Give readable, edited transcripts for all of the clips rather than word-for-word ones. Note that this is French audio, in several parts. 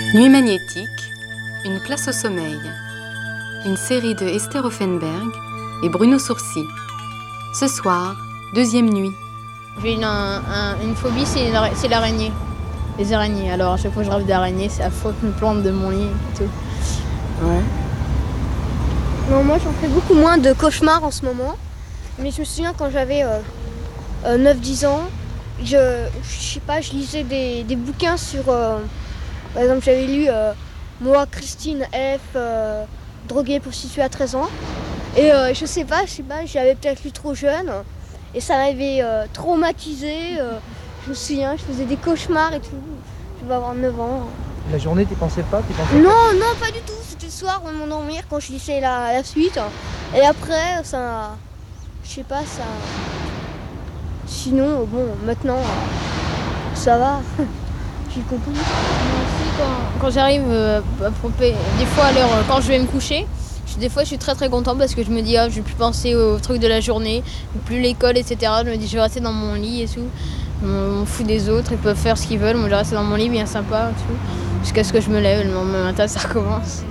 Nuit magnétique, une place au sommeil. Une série de Esther Offenberg et Bruno Sourcy. Ce soir, deuxième nuit. J'ai une phobie, c'est l'araignée. Les araignées. Alors à chaque fois que je rêve d'araignées, c'est affreux que je me plante de mon lit et tout. Ouais. Non, moi j'en fais beaucoup moins de cauchemars en ce moment. Mais je me souviens quand j'avais 9-10 ans, je sais pas, je lisais des bouquins sur... par exemple, j'avais lu Moi, Christine F, droguée prostituée à 13 ans. Et je sais pas, j'avais peut-être lu trop jeune. Et ça m'avait traumatisée. Je me souviens, je faisais des cauchemars et tout. Je vais avoir 9 ans. La journée, t'y pensais pas? Non, pas du tout. C'était le soir avant de m'endormir quand je lisais la suite. Et après, ça... Je sais pas, ça... Sinon, bon, maintenant, ça va. J'ai compris. Moi aussi, quand j'arrive des fois à l'heure, quand je vais me coucher, des fois je suis très très contente parce que je me dis, je vais plus penser aux trucs de la journée, plus l'école, etc. Je me dis, je vais rester dans mon lit et tout. On m'en fout des autres, ils peuvent faire ce qu'ils veulent. Moi, je reste dans mon lit bien sympa, tout. Jusqu'à ce que je me lève, le lendemain matin, ça recommence.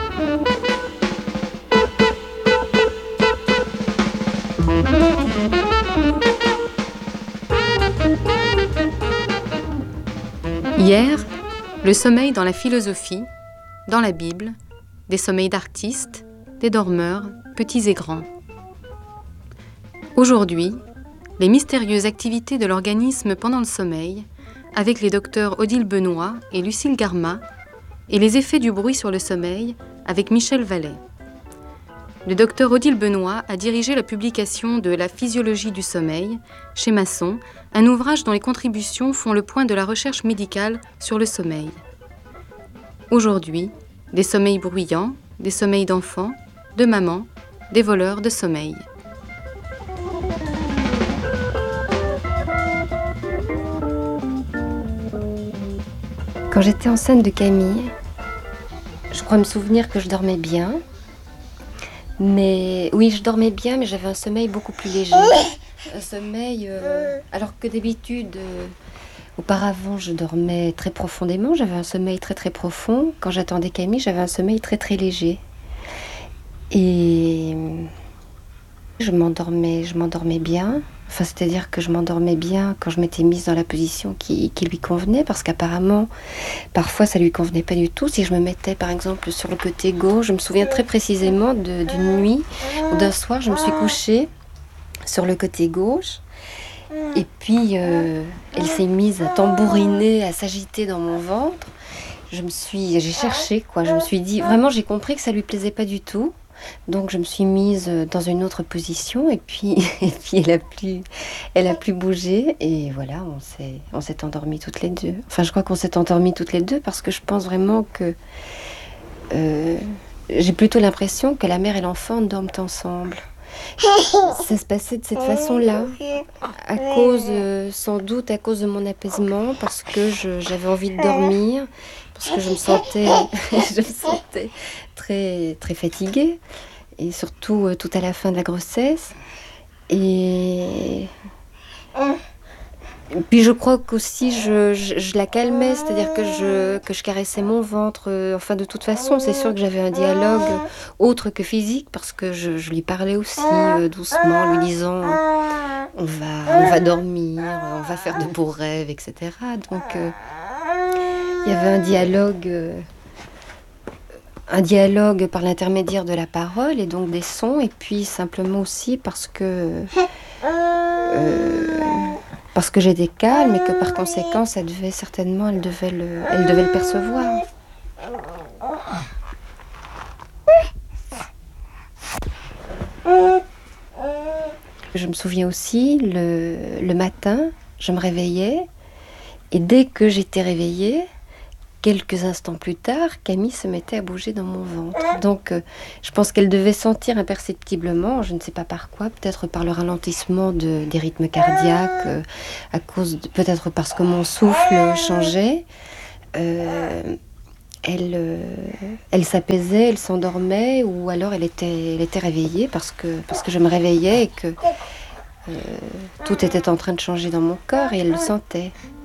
Hier, le sommeil dans la philosophie, dans la Bible, des sommeils d'artistes, des dormeurs, petits et grands. Aujourd'hui, les mystérieuses activités de l'organisme pendant le sommeil, avec les docteurs Odile Benoît et Lucille Garma, et les effets du bruit sur le sommeil, avec Michel Vallet. Le docteur Odile Benoît a dirigé la publication de La physiologie du sommeil, chez Masson, un ouvrage dont les contributions font le point de la recherche médicale sur le sommeil. Aujourd'hui, des sommeils bruyants, des sommeils d'enfants, de mamans, des voleurs de sommeil. Quand j'étais enceinte de Camille, je crois me souvenir que je dormais bien. Mais oui, je dormais bien, mais j'avais un sommeil beaucoup plus léger. Un sommeil, alors que d'habitude, auparavant, je dormais très profondément. J'avais un sommeil très très profond. Quand j'attendais Camille, j'avais un sommeil très très léger. Et je m'endormais bien. Enfin, c'est-à-dire que je m'endormais bien quand je m'étais mise dans la position qui lui convenait, parce qu'apparemment, parfois, ça lui convenait pas du tout. Si je me mettais, par exemple, sur le côté gauche, je me souviens très précisément d'une nuit ou d'un soir, je me suis couchée sur le côté gauche. Et puis, elle s'est mise à tambouriner, à s'agiter dans mon ventre. J'ai cherché, quoi. Je me suis dit, vraiment, j'ai compris que ça lui plaisait pas du tout. Donc je me suis mise dans une autre position et puis elle a plus bougé et voilà, on s'est endormis toutes les deux. Enfin, je crois qu'on s'est endormis toutes les deux parce que je pense vraiment que j'ai plutôt l'impression que la mère et l'enfant dorment ensemble. Ça se passait de cette façon-là, à cause, sans doute à cause de mon apaisement, parce que j'avais envie de dormir, parce que je me sentais très, très fatiguée, et surtout tout à la fin de la grossesse. Et puis je crois qu'aussi je la calmais, c'est-à-dire que je caressais mon ventre. Enfin, de toute façon, c'est sûr que j'avais un dialogue autre que physique, parce que je lui parlais aussi doucement, lui disant on va dormir, on va faire de beaux rêves, etc. Donc il y avait un dialogue par l'intermédiaire de la parole et donc des sons, et puis simplement aussi parce que j'étais calme et que par conséquent, elle devait le percevoir. Je me souviens aussi, le matin, je me réveillais et dès que j'étais réveillée, quelques instants plus tard, Camille se mettait à bouger dans mon ventre. Donc, je pense qu'elle devait sentir imperceptiblement, je ne sais pas par quoi, peut-être par le ralentissement des rythmes cardiaques, peut-être parce que mon souffle changeait. Elle s'apaisait, elle s'endormait, ou alors elle était réveillée parce que je me réveillais et que tout était en train de changer dans mon corps et elle le sentait.